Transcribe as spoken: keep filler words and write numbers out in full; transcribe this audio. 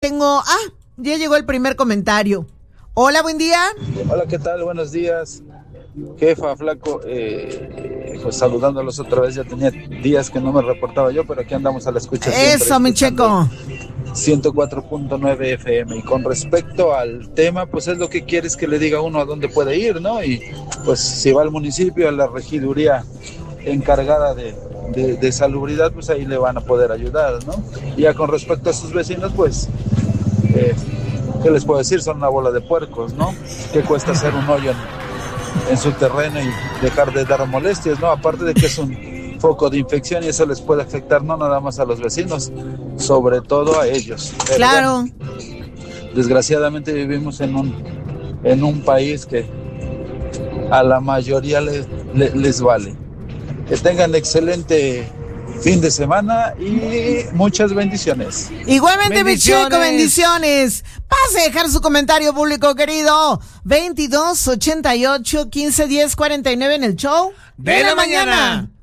Tengo, ah, ya llegó el primer comentario. Hola, buen día. Hola, ¿qué tal? Buenos días. Jefa, flaco, eh, pues saludándolos otra vez. Ya tenía días que no me reportaba yo, pero aquí andamos a la escucha. Eso, mi checo. ciento cuatro punto nueve F M. Y con respecto al tema, pues es lo que quieres que le diga uno a dónde puede ir, ¿no? Y pues si va al municipio, a la regiduría encargada de, de, de salubridad, pues ahí le van a poder ayudar, ¿no? Y ya con respecto a sus vecinos, pues, eh, ¿qué les puedo decir? Son una bola de puercos, ¿no? ¿Qué cuesta hacer un hoyo en, en su terreno y dejar de dar molestias, ¿no? Aparte de que es un foco de infección y eso les puede afectar no nada más a los vecinos, sobre todo a ellos. Pero claro. Bueno, desgraciadamente vivimos en un, en un país que a la mayoría les, les, les vale. Que tengan excelente fin de semana y muchas bendiciones. Igualmente, mi chico, bendiciones. Pase a dejar su comentario, público querido. veintidós ochenta y ocho quince diez cuarenta y nueve en el show de, de la, la mañana. mañana.